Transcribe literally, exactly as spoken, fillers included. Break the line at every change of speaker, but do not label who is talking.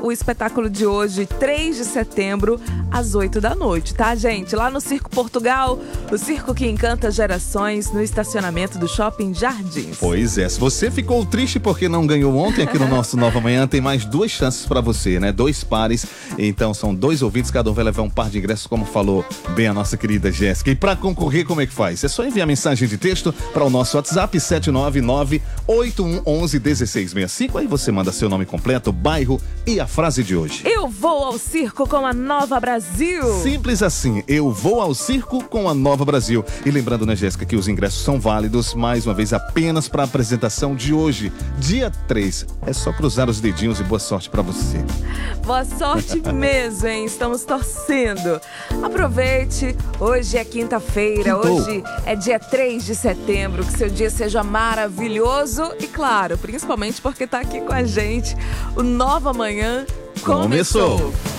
o espetáculo de hoje, três de setembro, às oito da noite, tá, gente? Lá no Circo Portugal, o circo que encanta gerações, no estacionamento do Shopping Jardins.
Pois é, se você ficou triste porque não ganhou ontem aqui no nosso Nova Manhã, tem mais duas chances pra você, né? Dois pares, então são dois ouvintes, cada um vai levar um par de ingressos, como falou bem a nossa querida Jéssica. E pra concorrer, como é que faz? É só enviar mensagem de texto para o nosso WhatsApp sete nove nove, oito um um um, um seis seis cinco. Aí você manda seu nome completo, bairro e a frase de hoje.
Eu vou ao circo com a Nova Brasil.
Simples assim, eu vou ao circo com a Nova Brasil. E lembrando, né, Jéssica, que os ingressos são válidos, mais uma vez, apenas para a apresentação de hoje, dia três. É só cruzar os dedinhos e boa sorte para você.
Boa sorte mesmo, hein? Estamos torcendo. Aproveite, hoje é quinta-feira, hoje é dia três de setembro, que seu dia seja maravilhoso e, claro, principalmente porque tá aqui com a gente, o Nova Manhã começou. começou.